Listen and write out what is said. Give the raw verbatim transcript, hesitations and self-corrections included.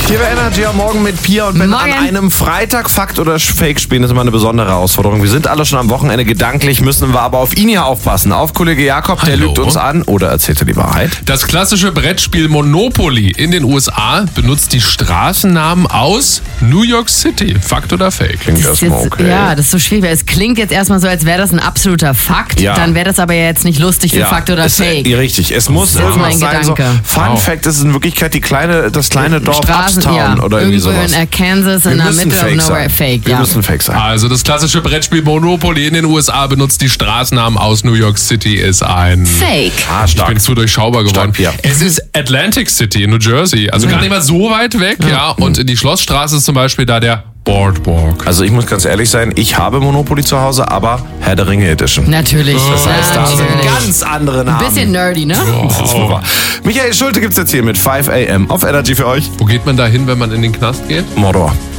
Hier bei Energy am Morgen mit Pia und Ben Morgen. an einem Freitag Fakt oder Fake spielen. Das ist immer eine besondere Herausforderung. Wir sind alle schon am Wochenende gedanklich, müssen wir aber auf ihn hier aufpassen. Auf Kollege Jakob, der Hallo. lügt uns an oder erzählt er die Wahrheit? Das klassische Brettspiel Monopoly in den U S A benutzt die Straßennamen aus New York City. Fakt oder Fake? Klingt Das ist erstmal jetzt, okay. Ja, das ist so schwierig, weil es klingt jetzt erstmal so, als wäre das ein absoluter Fakt. Ja. Dann wäre das aber ja jetzt nicht lustig für Fakt oder es, Fake. Ja, richtig. Es muss Das ist irgendwas mein sein. So, Gedanke. Fun Wow. Fact ist in Wirklichkeit die kleine, das kleine Dorf Straßen, Uptown ja, oder irgendwie irgendwo sowas. in Arkansas, Wir in der müssen Mitte of fake nowhere. sein. Fake, Wir ja. müssen fake sein. Also das klassische Brettspiel Monopoly in den U S A benutzt die Straßennamen aus New York City ist ein... Fake. Ah, Ich stark. bin zu durchschaubar geworden. Stark, Pia. Es ist Atlantic City in New Jersey. Also gar nicht mal so weit weg, ja. Und in die Schlossstraße ist zum Beispiel da der Boardwalk. Also ich muss ganz ehrlich sein, ich habe Monopoly zu Hause, aber Herr der Ringe Edition. Natürlich. Das heißt, da sind Natürlich. ganz andere Ein Namen. bisschen nerdy, ne? Das ist wohl wahr. Michael Schulte gibt's jetzt hier mit five a m auf Energy für euch. Wo geht man da hin, wenn man in den Knast geht? Mordor.